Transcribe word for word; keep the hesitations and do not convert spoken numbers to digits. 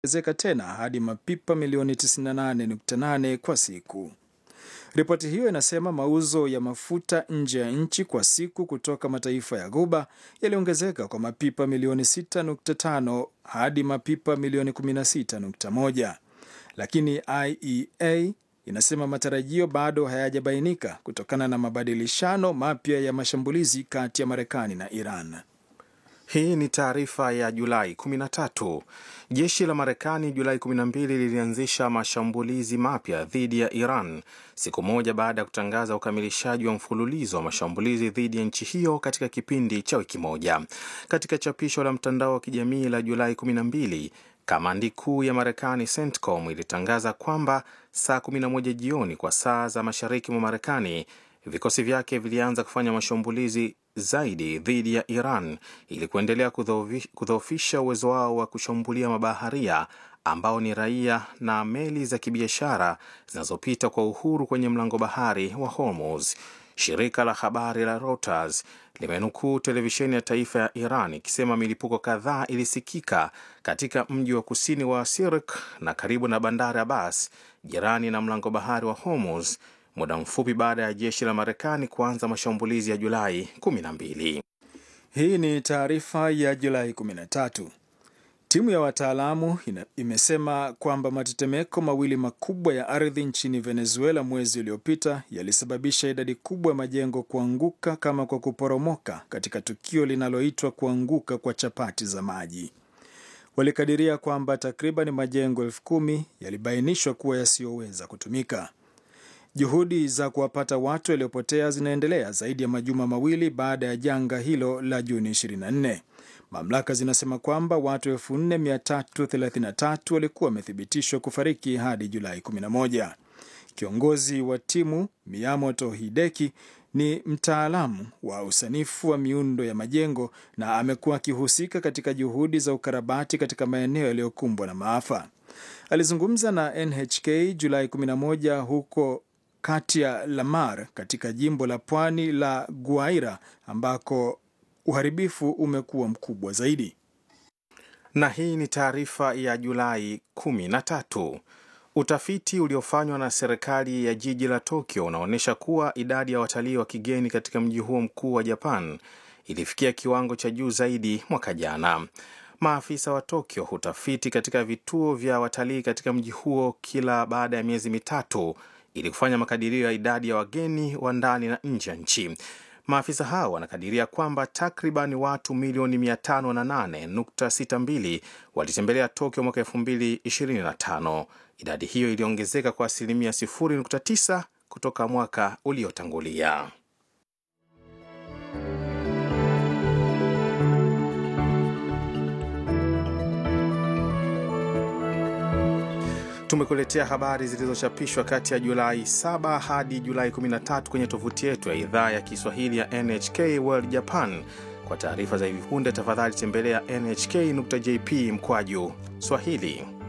ongezeka tena hadi mapipa milioni tisini na nane nukta nane kwa siku. Ripoti hiyo inasema mauzo ya mafuta nje ya nchi kwa siku kutoka mataifa ya Ghuba yaliongezeka kwa mapipa milioni sita nukta tano hadi mapipa milioni kumi na sita nukta moja. Lakini I E A inasema matarajio bado hayajabainika kutokana na mabadilishano mapya ya mashambulizi kati ya Marekani na Iran. Hii ni taarifa ya Julai kumi na tatu. Jeshi la Marekani Julai kumi na mbili lilianzisha mashambulizi mapya dhidi ya Iran, siku moja baada ya kutangaza ukamilishaji wa mfululizo wa mashambulizi dhidi ya nchi hiyo katika kipindi cha wiki moja. Katika chapisho la mtandao wa kijamii la Julai kumi na mbili, kamandi kuu ya Marekani CENTCOM ilitangaza kwamba saa kumi na moja jioni kwa saa za mashariki mwa Marekani, vikosi vyake vilianza kufanya mashambulizi zaidi dhidi ya Iran ili kuendelea kudhoofisha uwezo wao wa kushambulia mabaharia ambao ni raia na meli za kibiashara zinazopita kwa uhuru kwenye mlango bahari wa Hormuz. Shirika la habari la Reuters limenukuu televisheni ya taifa ya Iran ikisema milipuko kadhaa ilisikika katika mji wa kusini wa Sirik na karibu na bandari Abbas, jirani na mlango bahari wa Hormuz, muda mfupi baada ya jeshi la Marekani kuanza mashambulizi ya Julai kumi na mbili. Hii ni taarifa ya Julai kumi na tatu. Timu ya wataalamu imesema kwamba matetemeko mawili makubwa ya ardhi nchini Venezuela mwezi uliopita yalisababisha idadi kubwa ya majengo kuanguka kama kwa kuporomoka katika tukio linaloitwa kuanguka kwa chapati za maji. Walikadiria kwamba takriban majengo elfu kumi yalibainishwa kuwa yasiyoweza kutumika. Juhudi za kuwapata watu waliopotea zinaendelea zaidi ya majuma mawili baada ya janga hilo la Juni ishirini na nne. Mamlaka zinasema kwamba watu elfu nne mia tatu thelathini na tatu walikuwa wamethibitishwa kufariki hadi Julai kumi na moja. Kiongozi wa timu Miyamoto Hideki ni mtaalamu wa usanifu wa miundo ya majengo na amekuwa akihusika katika juhudi za ukarabati katika maeneo yaliyokumbwa na maafa. Alizungumza na N H K Julai kumi na moja huko kati ya Lamar katika jimbo la pwani la Guaira ambako uharibifu umekuwa mkubwa zaidi. Na hii ni taarifa ya Julai kumi na tatu. Utafiti uliofanywa na serikali ya jiji la Tokyo unaonyesha kuwa idadi ya watalii wa kigeni katika mji huo mkuu wa Japan ilifikia kiwango cha juu zaidi mwaka jana. Maafisa wa Tokyo hutafiti katika vituo vya watalii katika mji huo kila baada ya miezi mitatu ili kufanya makadirio ya idadi ya wageni wa ndani na nje ya nchi. Maafisa hao wanakadiria kwamba takriban watu milioni mia tano na nane nukta sita mbili walitembelea Tokyo mwaka elfu mbili ishirini na tano. Idadi hiyo iliongezeka kwa asilimia sifuri nukta tisa kutoka mwaka uliotangulia. Tumekuletea habari zilizochapishwa kati ya Julai saba hadi Julai kumi na tatu kwenye tovuti yetu ya idhaa ya Kiswahili ya N H K World Japan. Kwa taarifa za hivi punde tafadhali tembelea N H K nukta J P mkwaju Swahili.